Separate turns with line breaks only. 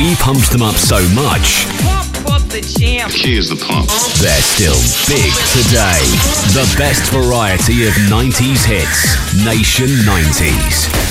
We pumped them up so much,
Here's the pump.
they're still big today. The best variety of 90s hits. Nation 90s.